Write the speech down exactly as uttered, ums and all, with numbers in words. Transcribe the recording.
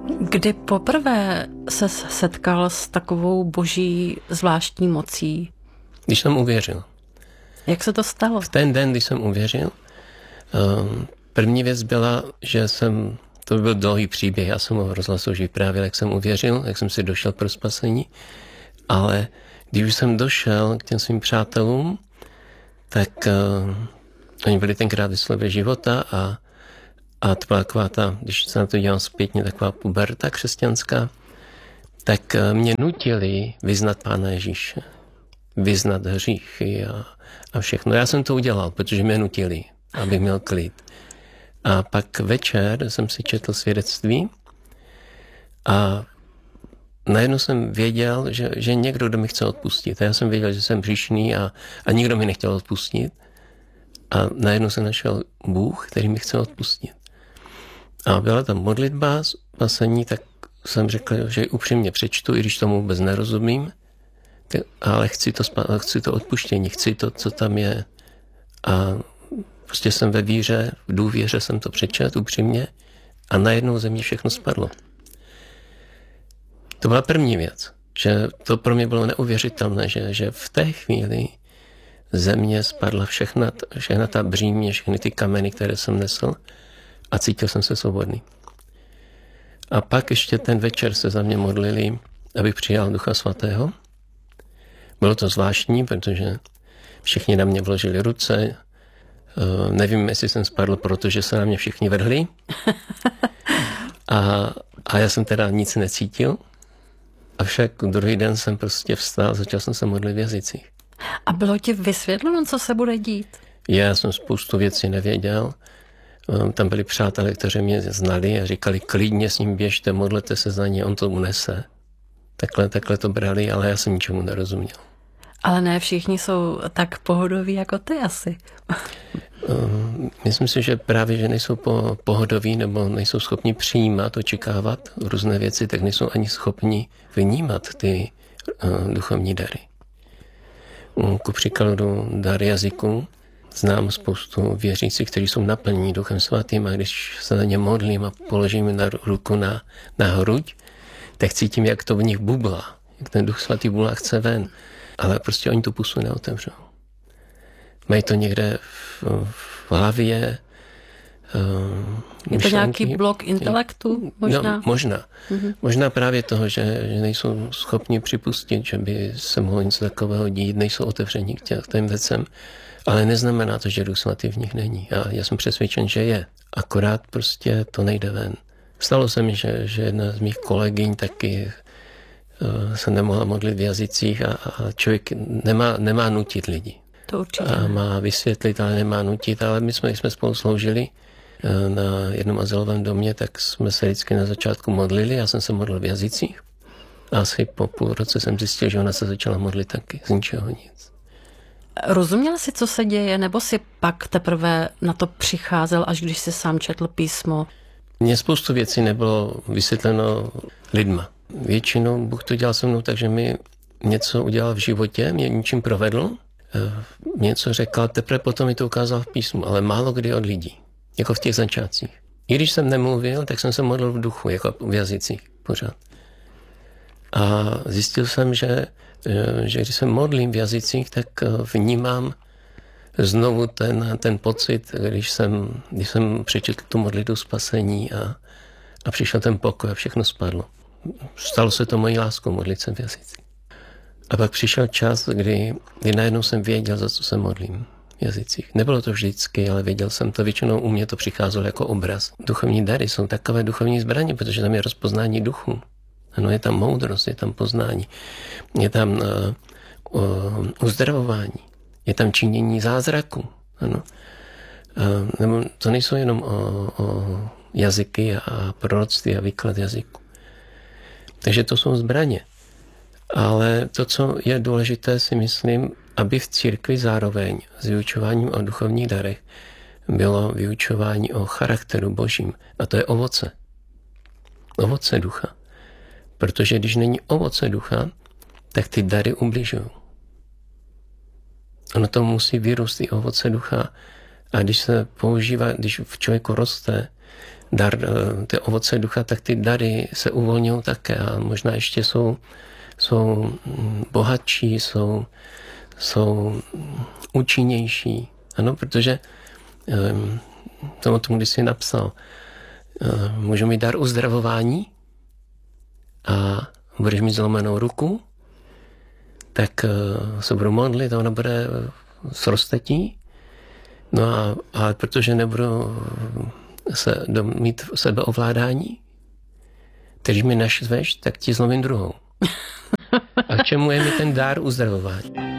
Kdy poprvé se setkal s takovou boží zvláštní mocí? Když jsem uvěřil. Jak se to stalo? V ten den, když jsem uvěřil, první věc byla, že jsem, to byl dlouhý příběh, já jsem ho v rozhlasu už vyprávěl, jak jsem uvěřil, jak jsem si došel pro spasení, ale když už jsem došel k těm svým přátelům, tak uh, oni byli tenkrát ve slově života a, a to byla taková ta, když se na to dělám zpětně, taková puberta křesťanská, tak uh, mě nutili vyznat Pána Ježíše, vyznat hříchy a, a všechno. Já jsem to udělal, protože mě nutili, abych měl klid. A pak večer jsem si četl svědectví a najednou jsem věděl, že, že někdo, kdo mi chce odpustit. A já jsem věděl, že jsem hříšný a, a nikdo mi nechtěl odpustit. A najednou jsem našel Bůh, který mi chce odpustit. A byla tam modlitba, spasení, tak jsem řekl, že upřímně přečtu, i když tomu vůbec nerozumím, ale chci to, chci to odpuštění, chci to, co tam je. A prostě jsem ve víře, v důvěře jsem to přečet upřímně a najednou ze mě všechno spadlo. To byla první věc, že to pro mě bylo neuvěřitelné, že, že v té chvíli ze mě spadla všechna, všechna ta břímě, všechny ty kameny, které jsem nesl a cítil jsem se svobodný. A pak ještě ten večer se za mě modlili, abych přijal Ducha Svatého. Bylo to zvláštní, protože všichni na mě vložili ruce. Uh, nevím, jestli jsem spadl, protože se na mě všichni vrhli. A, a já jsem teda nic necítil. Avšak druhý den jsem prostě vstal, začal jsem se modlit v jazycích. A bylo ti vysvětleno, co se bude dít? Já jsem spoustu věcí nevěděl. Um, tam byli přátelé, kteří mě znali a říkali, klidně s ním běžte, modlete se za ně, on to unese. Takhle, takhle to brali, ale já jsem ničemu nerozuměl. Ale ne všichni jsou tak pohodoví jako ty asi. Myslím si, že právě, že nejsou pohodoví nebo nejsou schopni přijímat, očekávat různé věci, tak nejsou ani schopni vnímat ty duchovní dary. Ku příkladu dar jazyku. Znám spoustu věřících, kteří jsou naplněni Duchem Svatým a když se na ně modlím a položím na ruku na, na hruď, tak cítím, jak to v nich bublá, jak ten Duch Svatý bublá chce ven. Ale prostě oni tu pusu neotevřou. Mají to někde v, v hlavě. Uh, Je to nějaký blok intelektu možná? No, možná. Mm-hmm. Možná právě toho, že, že nejsou schopni připustit, že by se mohlo něco takového dít, nejsou otevření k těm věcem. Ale neznamená to, že Duch Svatý v nich není. A já jsem přesvědčen, že je. Akorát prostě to nejde ven. Stalo se mi, že, že jedna z mých kolegyň taky se nemohla modlit v jazycích a, a člověk nemá, nemá nutit lidi. To určitě. A má vysvětlit, ale nemá nutit. Ale my jsme, když jsme spolu sloužili na jednom azylovém domě, tak jsme se vždycky na začátku modlili. Já jsem se modlil v jazycích. A asi po půl roce jsem zjistil, že ona se začala modlit taky. Z ničeho nic. Rozuměl jsi, co se děje, nebo si pak teprve na to přicházel, až když jsi sám četl písmo? Mně spoustu věcí nebylo vysvětleno lidma. Většinou Bůh to dělal se mnou tak, že mi něco udělal v životě, mě něčím provedl, něco řekl, teprve potom mi to ukázal v písmu, ale málo kdy od lidí, jako v těch začátcích. I když jsem nemluvil, tak jsem se modlil v duchu, jako v jazycích pořád. A zjistil jsem, že, že když se modlím v jazycích, tak vnímám znovu ten, ten pocit, když jsem, když jsem přečetl tu modlitbu spasení a, a přišel ten pokoj a všechno spadlo. Stalo se to mojí láskou modlit se v jazycích. A pak přišel čas, kdy, kdy najednou jsem věděl, za co se modlím v jazycích. Nebylo to vždycky, ale věděl jsem to. Většinou u mě to přicházelo jako obraz. Duchovní dary jsou takové duchovní zbraně, protože tam je rozpoznání duchu. Ano, je tam moudrost, je tam poznání, je tam uh, uh, uzdravování, je tam činění zázraku. Ano. Uh, nebo to nejsou jenom o, o jazyky a proroctví a výklad jazyku. Takže to jsou zbraně. Ale to, co je důležité, si myslím, aby v církvi zároveň s vyučováním o duchovních darech bylo vyučování o charakteru Božím. A to je ovoce. Ovoce ducha. Protože když není ovoce ducha, tak ty dary ubližují. Ono to musí vyrůst i ovoce ducha. A když se používá, když v člověku roste dar ty ovoce ducha, tak ty dary se uvolňují také a možná ještě jsou, jsou bohatší, jsou, jsou účinnější. Ano, protože um, tomu tomu, když jsi napsal, uh, můžu mít dar uzdravování a budeš mít zlomenou ruku, tak uh, se budu modlit a ona bude s roztetí. No a, a protože nebudu se do, mít sebeovládání, když mi naštveš, tak ti zlomím druhou. A k čemu je mi ten dár uzdravování?